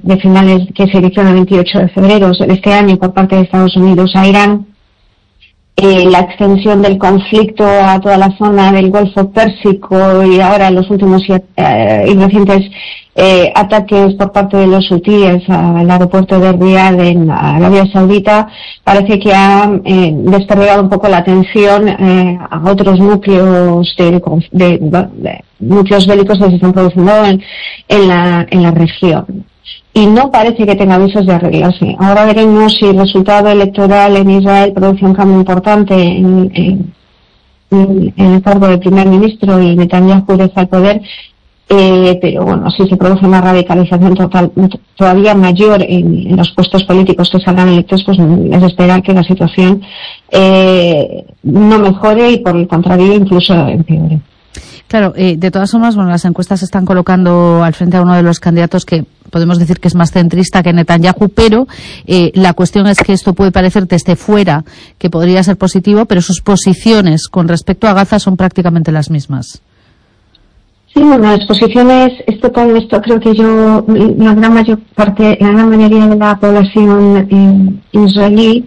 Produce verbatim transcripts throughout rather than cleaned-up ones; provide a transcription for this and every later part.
de finales que se inició el veintiocho de febrero de este año por parte de Estados Unidos a Irán, eh, la extensión del conflicto a toda la zona del Golfo Pérsico y ahora los últimos eh, y recientes eh, ataques por parte de los hutíes al aeropuerto de Riad en Arabia Saudita, parece que ha eh, desperdigado un poco la atención eh, a otros núcleos de, de, de núcleos bélicos que se están produciendo en, en la en la región. Y no parece que tenga visos de arreglarse. Ahora veremos si el resultado electoral en Israel produce un cambio importante en, en, en el cargo del primer ministro y Netanyahu deja el poder. Eh, pero bueno, si se produce una radicalización total, todavía mayor en, en los puestos políticos que salgan electos, pues es esperar que la situación eh, no mejore y por el contrario incluso empeore. Claro, eh, de todas formas, bueno, las encuestas están colocando al frente a uno de los candidatos que podemos decir que es más centrista que Netanyahu, pero eh, la cuestión es que esto puede parecer desde fuera que podría ser positivo, pero sus posiciones con respecto a Gaza son prácticamente las mismas. Sí, bueno, las posiciones, esto con esto creo que yo, la gran mayor parte, la gran mayoría de la población eh, israelí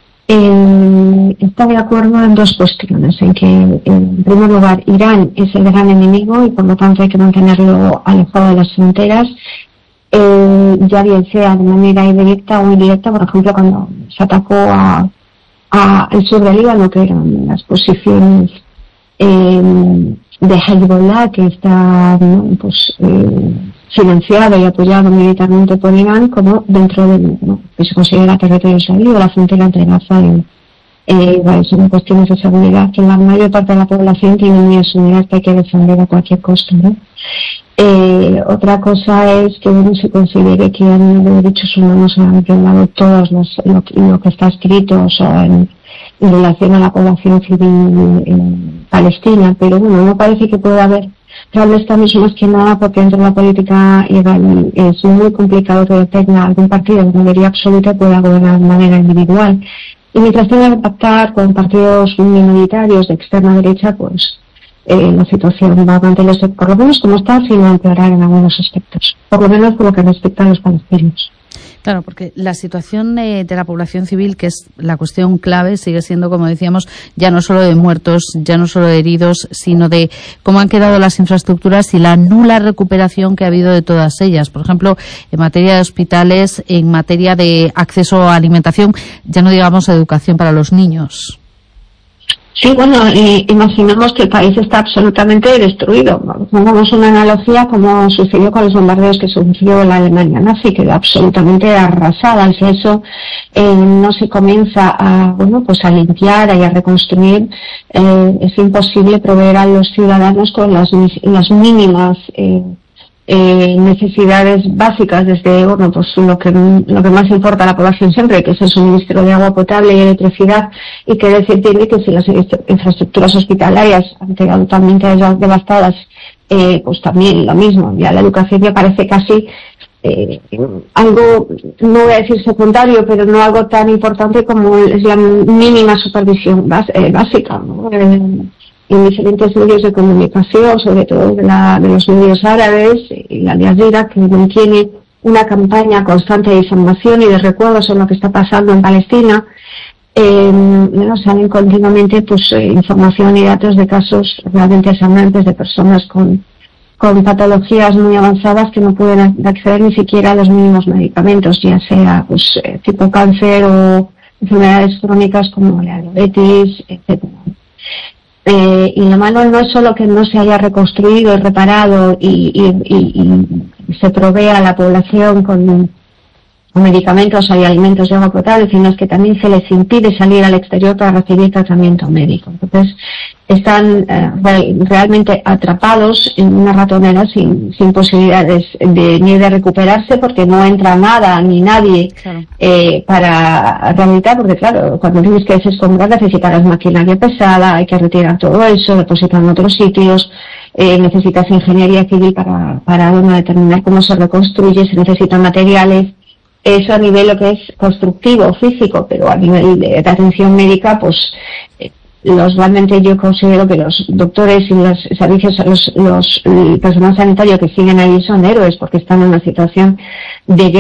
eh, está de acuerdo en dos cuestiones, en que en primer lugar Irán es el gran enemigo y por lo tanto hay que mantenerlo alejado de las fronteras, eh, ya bien sea de manera indirecta o indirecta, por ejemplo cuando se atacó a, a el sur del Líbano, que eran las posiciones eh, de Hezbollah, que está ¿no? pues eh, financiado y apoyado militarmente por Irán, como dentro de ¿no? que se considera territorio israelí o la frontera entre Gaza y eh, bueno, son cuestiones de seguridad que la mayor parte de la población tiene muy asumida que hay que defender a cualquier costo, ¿no? Eh, otra cosa es que uno se considere que a nivel de derechos humanos se han violado todos los, lo, lo que está escrito, o sea, en, en relación a la población civil en, en Palestina, pero bueno, no parece que pueda haber realmente estamos más que nada porque dentro de la política israelí es muy complicado que tenga algún partido de mayoría absoluta pueda gobernar de manera individual. Y mientras tenga que pactar con partidos minoritarios de extrema derecha, pues eh, la situación va a mantenerse por lo menos como está, sino empeorar en algunos aspectos, por lo menos por lo que respecta a los palestinos. Claro, porque la situación eh, de la población civil, que es la cuestión clave, sigue siendo, como decíamos, ya no solo de muertos, ya no solo de heridos, sino de cómo han quedado las infraestructuras y la nula recuperación que ha habido de todas ellas. Por ejemplo, en materia de hospitales, en materia de acceso a alimentación, ya no digamos educación para los niños. Sí, bueno, eh, imaginemos que el país está absolutamente destruido. Pongamos una analogía como sucedió con los bombardeos que sufrió la Alemania nazi, quedó absolutamente arrasada. Si eso eh, no se comienza a, bueno, pues a limpiar y a reconstruir, eh, es imposible proveer a los ciudadanos con las, las mínimas eh, Eh, necesidades básicas, desde bueno pues lo que lo que más importa a la población siempre, que es el suministro de agua potable y electricidad, y que decir tiene que si las infraestructuras hospitalarias han quedado totalmente devastadas, eh, pues también lo mismo. Ya la educación ya parece casi eh, algo, no voy a decir secundario, pero no algo tan importante como es la mínima supervisión bas- eh, básica, ¿no? Eh, en diferentes medios de comunicación, sobre todo de, la, de los medios árabes y la Al Jazeera, que mantiene una campaña constante de información y de recuerdos sobre lo que está pasando en Palestina. Eh, bueno, salen continuamente pues eh, información y datos de casos realmente alarmantes de personas con, con patologías muy avanzadas que no pueden acceder ni siquiera a los mínimos medicamentos, ya sea pues eh, tipo cáncer o enfermedades crónicas como la diabetes, etcétera. Eh, y lo malo no es solo que no se haya reconstruido y reparado y, y, y, y se provea a la población con, con medicamentos y alimentos de agua potable, sino es que también se les impide salir al exterior para recibir tratamiento médico. Entonces están eh, realmente atrapados en una ratonera sin, sin posibilidades de, ni de recuperarse, porque no entra nada ni nadie claro. eh, para rehabilitar, porque claro, cuando tienes que desescombrar necesitas maquinaria pesada, hay que retirar todo eso, depositar en otros sitios, eh, necesitas ingeniería civil para, para bueno, determinar cómo se reconstruye, se necesitan materiales. Eso a nivel lo que es constructivo, físico, pero a nivel de, de atención médica, pues eh, los realmente yo considero que los doctores y los servicios, los, los el personal sanitario que siguen allí son héroes, porque están en una situación de